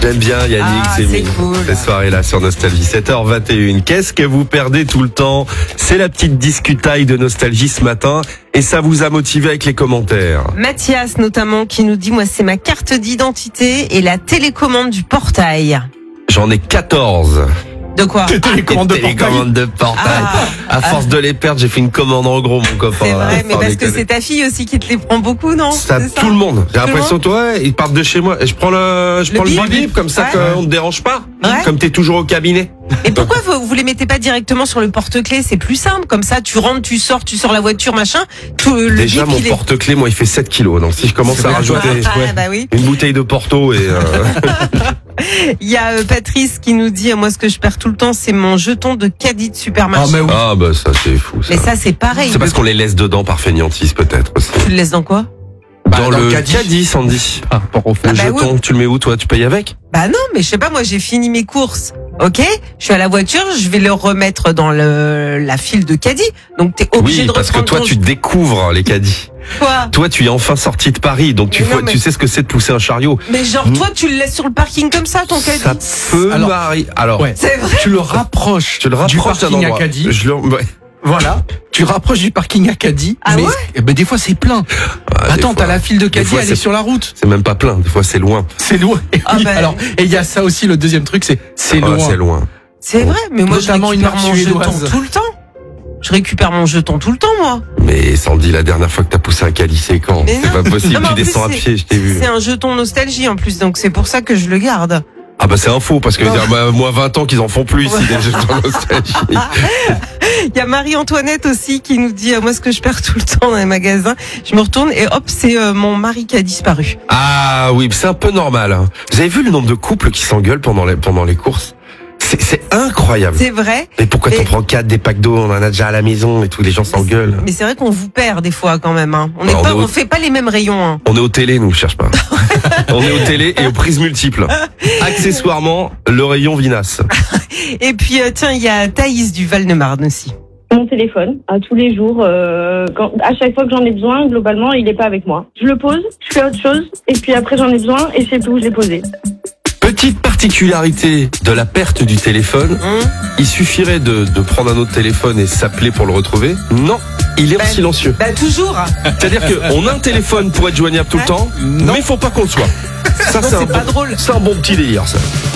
J'aime bien Yannick, c'est cool. Cette soirée-là sur Nostalgie, 7h21. Qu'est-ce que vous perdez tout le temps? C'est la petite discutaille de Nostalgie ce matin et ça vous a motivé avec les commentaires. Mathias notamment qui nous dit, moi c'est ma carte d'identité et la télécommande du portail. J'en ai 14. De quoi? Des télécommandes de portail. À force de les perdre, j'ai fait une commande en gros, mon copain. C'est vrai, mais parce que c'est ta fille aussi qui te les prend beaucoup, non? Ça, tout le monde. J'ai l'impression, toi, ils partent de chez moi. Et je prends le bip, comme ça qu'on ne dérange pas. Ouais. Comme t'es toujours au cabinet. Et pourquoi vous les mettez pas directement sur le porte-clés? C'est plus simple, comme ça, tu rentres, tu sors la voiture, machin. Déjà, mon porte-clés, moi, il fait 7 kilos. Donc, si je commence à rajouter une bouteille de Porto et... Il y a Patrice qui nous dit, moi, ce que je perds tout le temps, c'est mon jeton de caddie de supermarché. Ah, bah, ça, c'est fou, ça. Mais ça, c'est pareil. C'est parce qu'on les laisse dedans par fainéantise, peut-être, aussi. Tu le laisses dans quoi? Dans le caddie, Sandy. Le jeton, tu le mets où, toi? Tu payes avec? Bah non, mais je sais pas, moi, j'ai fini mes courses. Ok, je suis à la voiture, je vais le remettre dans la file de caddie. Donc t'es obligé de reprendre. Oui, parce que toi, tu découvres les caddies. Quoi? Toi, tu es enfin sorti de Paris, donc tu sais ce que c'est de pousser un chariot. Mais genre, toi, tu le laisses sur le parking comme ça, ton caddie? Ça peut m'arriver. Alors, c'est vrai. Tu le rapproches du parking à caddie. Voilà, tu rapproches du parking à caddie, mais des fois c'est plein. Attends, t'as la file de caddie, elle est sur la route. C'est même pas plein, des fois c'est loin. C'est loin. Alors, et il y a ça aussi, le deuxième truc, c'est loin. C'est loin. C'est vrai, mais moi je récupère mon jeton tout le temps. Je récupère mon jeton tout le temps, moi. Mais Sandy, la dernière fois que t'as poussé un caddie, c'est quand? C'est pas possible, tu descends à pied, je t'ai vu. C'est un jeton nostalgie en plus, donc c'est pour ça que je le garde. Ah bah c'est un faux, parce que moi 20 ans qu'ils en font plus ici, des jetons nostalgie. Il y a Marie-Antoinette aussi qui nous dit, moi ce que je perds tout le temps dans les magasins, je me retourne et hop, c'est mon mari qui a disparu. Ah oui, c'est un peu normal. Hein. Vous avez vu le nombre de couples qui s'engueulent pendant les courses? C'est incroyable. C'est vrai. Et pourquoi t'en prends 4 des packs d'eau? On en a déjà à la maison et tous les gens s'engueulent. Mais c'est vrai qu'on vous perd des fois quand même. Hein. On fait pas les mêmes rayons. Hein. On est au télé, nous, cherche pas. On est au télé et aux prises multiples. Accessoirement, le rayon vinasse. Et puis tiens, il y a Thaïs du Val-de-Marne aussi. Mon téléphone, à tous les jours, à chaque fois que j'en ai besoin, globalement, il n'est pas avec moi. Je le pose, je fais autre chose, et puis après j'en ai besoin, et c'est tout, je l'ai posé. Petite particularité de la perte du téléphone, il suffirait de prendre un autre téléphone et s'appeler pour le retrouver. Non, il est en silencieux. Bah toujours. C'est-à-dire qu'on a un téléphone pour être joignable tout le temps, mais il faut pas qu'on le soit. Ça, c'est pas drôle. C'est un bon petit délire, ça.